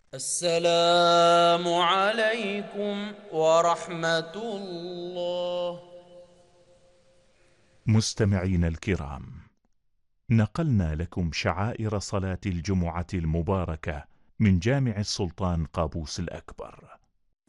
السلام عليكم ورحمة الله. مستمعين الكرام، نقلنا لكم شعائر صلاة الجمعة المباركة من جامع السلطان قابوس الأكبر.